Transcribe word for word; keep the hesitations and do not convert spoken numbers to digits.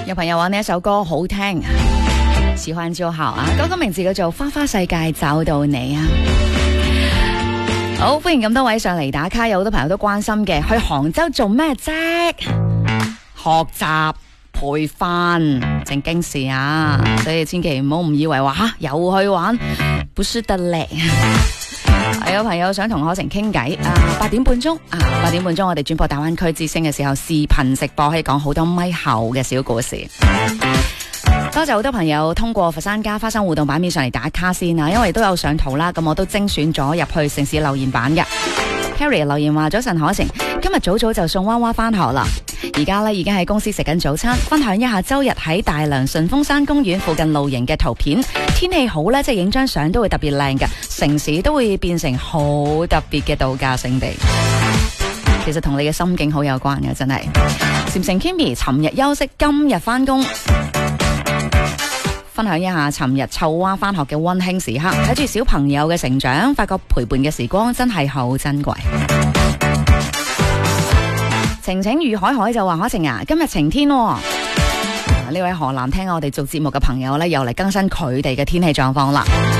有朋友話呢一首歌好聽，喜歡就好啊！歌歌名字叫做《花花世界找到你》啊！好，歡迎咁多位上嚟打卡，有好多朋友都關心嘅，去杭州做咩啫？學習培訓正經事啊，所以千祈唔好唔以為話吓又去玩，不是得咧。有朋友想同可晴傾偈啊，八點半鐘啊，八點半鐘我哋轉播大灣區之聲嘅時候，視頻直播可以講好多咪後嘅小故事。多謝好多朋友通過佛山家花生互動版面上嚟打卡先啊，因為都有上圖啦，咁我都精選咗入去城市留言版嘅。Harry 留言話：早晨可晴，今日早早就送娃娃翻學啦，而家咧已經喺公司食緊早餐，分享一下周日喺大良順峰山公園附近露營嘅圖片。天氣好咧，即係影張相都會特別靚嘅，城市都會變成好特別嘅度假勝地。其實同你嘅心境好有關嘅，真係。禪城 Kimmy 尋日休息，今日翻工。分享一下尋日湊娃返學嘅溫馨時刻，睇住小朋友嘅成長，發覺陪伴嘅時光真係好珍貴。晴晴與海海就話：可晴啊，今日晴天喎。呢位河南聽我哋做節目嘅朋友呢，又嚟更新佢哋嘅天氣狀況啦。